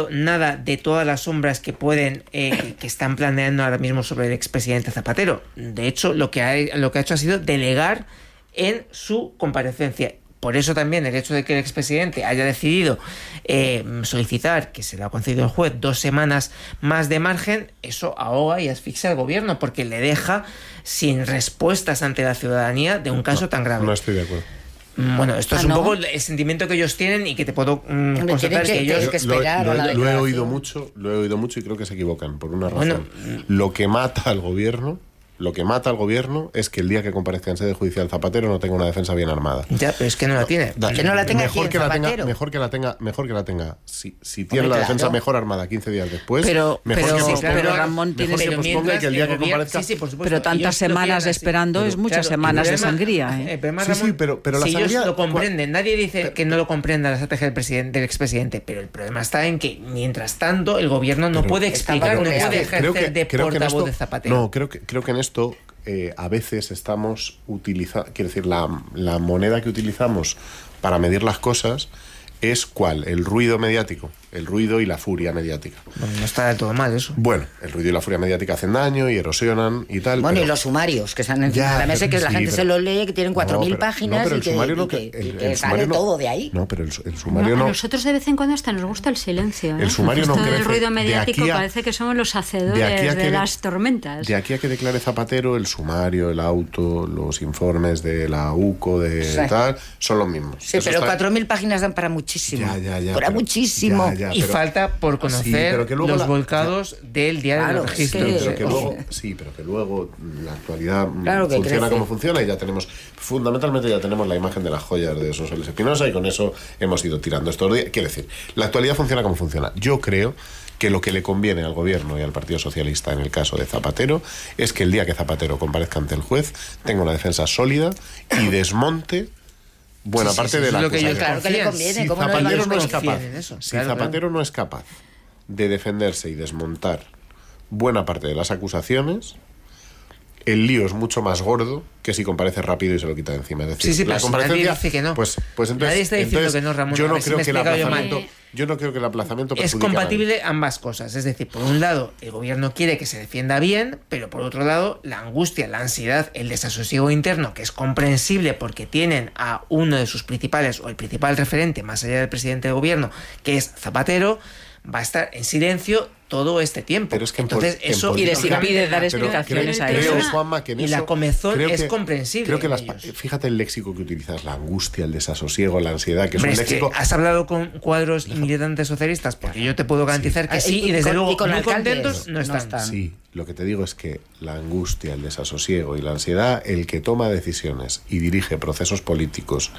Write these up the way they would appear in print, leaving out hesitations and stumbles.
nada de todas las sombras que pueden que están planeando ahora mismo sobre el expresidente Zapatero. De hecho, lo que ha hecho ha sido delegar en su comparecencia. Por eso también el hecho de que el expresidente haya decidido solicitar, que se le ha concedido el juez, 2 semanas más de margen, eso ahoga y asfixia al gobierno, porque le deja sin respuestas ante la ciudadanía de un caso tan grave. No estoy de acuerdo. Bueno, esto es un poco el sentimiento que ellos tienen y que te puedo constatar que ellos... Lo he oído mucho y creo que se equivocan por una razón. Lo que mata al gobierno es que el día que comparezca en sede judicial Zapatero no tenga una defensa bien armada. Ya, pero es que no la tiene. Que no la tenga mejor Zapatero. Mejor que la tenga. Si tiene la defensa mejor armada 15 días después, pero Ramón, mejor que posponga y que el día que comparezca... Sí, por supuesto. Pero tantas semanas esperando es muchas semanas de sangría. Pero la sangría, ellos lo comprenden. Nadie dice que no lo comprenda la estrategia del expresidente, pero el problema está en que, mientras tanto, el gobierno no puede explicar, no puede ejercer de portavoz de Zapatero. No, creo que en esto a veces estamos utilizando, quiero decir, la moneda que utilizamos para medir las cosas es ¿cuál? El ruido mediático, el ruido y la furia mediática. Bueno, no está del todo mal eso. Bueno, el ruido y la furia mediática hacen daño y erosionan y tal. Bueno, y los sumarios que están encima de la mesa, que la gente se los lee, que tienen 4.000 páginas y que sale todo de ahí. No, pero el sumario no... A nosotros de vez en cuando hasta nos gusta el silencio. El sumario no crece. El ruido mediático parece que somos los hacedores de las tormentas. De aquí a que declare Zapatero, el sumario, el auto, los informes de la UCO, tal, son los mismos. Sí, eso pero 4.000 páginas dan para muchísimo. Para muchísimo. Y falta por conocer los volcados del diario de los registros. Pero que luego la actualidad funciona como funciona y ya tenemos, fundamentalmente ya tenemos la imagen de las joyas de Sonsoles Espinosa y con eso hemos ido tirando estos días. Quiero decir, la actualidad funciona como funciona. Yo creo que lo que le conviene al gobierno y al Partido Socialista en el caso de Zapatero es que el día que Zapatero comparezca ante el juez tenga una defensa sólida y desmonte buena parte de la acusación. Claro que le conviene. Si Zapatero no es capaz de defenderse y desmontar buena parte de las acusaciones, el lío es mucho más gordo que si comparece rápido y se lo quita de encima. Es decir, la comparecencia, nadie dice que no. Pues entonces, nadie está diciendo que no, Ramón. Yo no creo que el aplazamiento es compatible ambas cosas. Es decir, por un lado, el gobierno quiere que se defienda bien, pero por otro lado, la angustia, la ansiedad, el desasosiego interno, que es comprensible porque tienen a uno de sus principales, o el principal referente, más allá del presidente del gobierno, que es Zapatero, va a estar en silencio todo este tiempo. Pero es que entonces eso y les impide dar explicaciones a ellos. Juanma, que en y eso, la comezón es comprensible. Creo que fíjate el léxico que utilizas, la angustia, el desasosiego, la ansiedad, que es un léxico... ¿Has hablado con cuadros y militantes socialistas? Porque yo te puedo garantizar que sí, y desde luego muy contentos no están. Sí, lo que te digo es que la angustia, el desasosiego y la ansiedad, el que toma decisiones y dirige procesos políticos,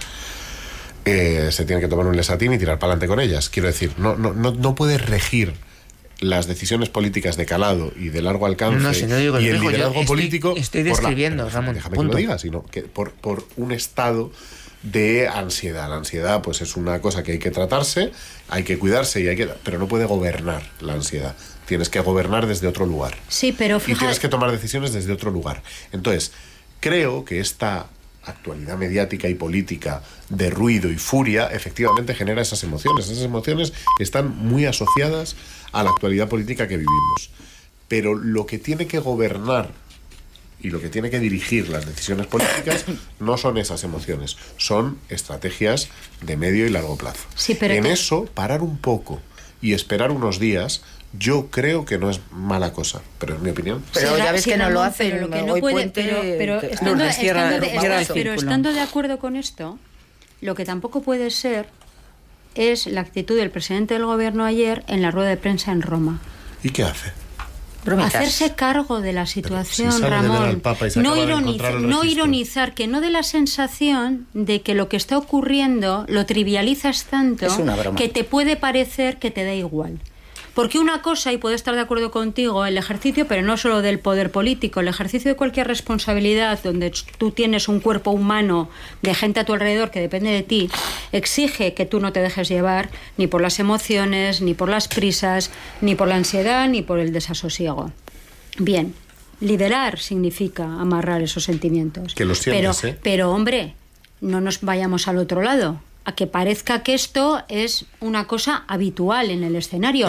se tiene que tomar un lesatín y tirar para adelante con ellas. Quiero decir, no puedes regir las decisiones políticas de calado y de largo alcance y el liderazgo político. Estoy describiendo, Ramón. Déjame que lo diga, sino que por un estado de ansiedad. La ansiedad, pues, es una cosa que hay que tratarse, hay que cuidarse pero no puede gobernar la ansiedad. Tienes que gobernar desde otro lugar. Sí, pero fíjate, y tienes que tomar decisiones desde otro lugar. Entonces, creo que esta actualidad mediática y política de ruido y furia efectivamente genera esas emociones. Esas emociones están muy asociadas a la actualidad política que vivimos. Pero lo que tiene que gobernar y lo que tiene que dirigir las decisiones políticas no son esas emociones, son estrategias de medio y largo plazo. Sí, pero en eso, parar un poco y esperar unos días, yo creo que no es mala cosa, pero es mi opinión. Pero ya ves que no lo hace. Pero lo que no puede, pero estando de acuerdo con esto, lo que tampoco puede ser es la actitud del presidente del gobierno ayer en la rueda de prensa en Roma. ¿Y qué hace? Bromitas. Hacerse cargo de la situación, si Ramón, no ironizar, que no dé la sensación de que lo que está ocurriendo lo trivializas tanto que te puede parecer que te da igual. Porque una cosa, y puedo estar de acuerdo contigo, el ejercicio, pero no solo del poder político, el ejercicio de cualquier responsabilidad donde tú tienes un cuerpo humano de gente a tu alrededor que depende de ti, exige que tú no te dejes llevar ni por las emociones, ni por las prisas, ni por la ansiedad, ni por el desasosiego. Bien, liderar significa amarrar esos sentimientos. Que los sientes, pero hombre, no nos vayamos al otro lado, a que parezca que esto es una cosa habitual en el escenario.